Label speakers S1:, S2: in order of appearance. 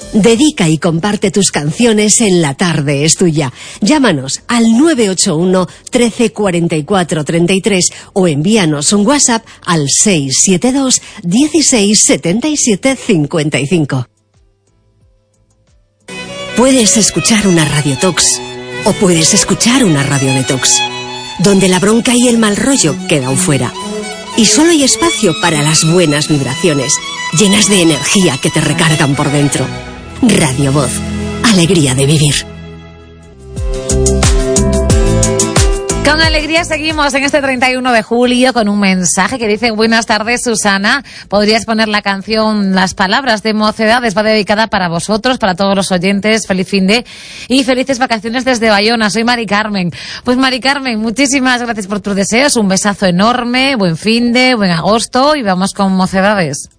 S1: Dedica y comparte tus canciones en La Tarde es Tuya. Llámanos al 981 13 44 33 o envíanos un WhatsApp al 672 16 77 55. Puedes escuchar una Radio Tox o puedes escuchar una Radio Detox, donde la bronca y el mal rollo quedan fuera. Y solo hay espacio para las buenas vibraciones, llenas de energía que te recargan por dentro. Radio Voz, alegría de vivir.
S2: Con alegría seguimos en este 31 de julio con un mensaje que dice: buenas tardes, Susana, ¿podrías poner la canción Las Palabras de Mocedades? Va dedicada para vosotros, para todos los oyentes. Feliz finde y felices vacaciones desde Bayona. Soy Mari Carmen. Pues Mari Carmen, muchísimas gracias por tus deseos, un besazo enorme, buen finde, buen agosto y vamos con Mocedades.